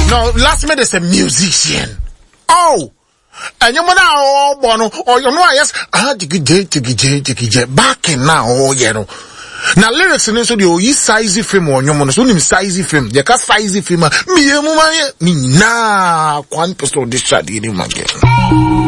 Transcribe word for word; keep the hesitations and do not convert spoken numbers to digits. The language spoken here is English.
No, last minute is a musician. Oh, and you know oh bono or you know yes ah jiggy jiggy jiggy jiggy back in now oh you know. Now lyrics in so the oh size film or you know so nim size film the ka size film me emu ma ni na kwan post on this chat ni ma